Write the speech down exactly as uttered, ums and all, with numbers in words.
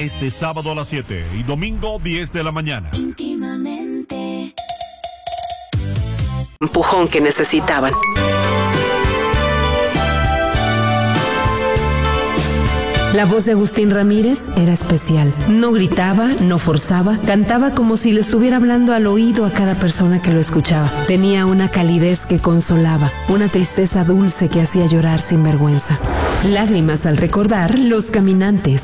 este sábado a las siete y domingo diez de la mañana. Íntimamente. Empujón que necesitaban. La voz de Agustín Ramírez era especial. No gritaba, no forzaba, cantaba como si le estuviera hablando al oído a cada persona que lo escuchaba. Tenía una calidez que consolaba, una tristeza dulce que hacía llorar sin vergüenza. Lágrimas al recordar Los Caminantes,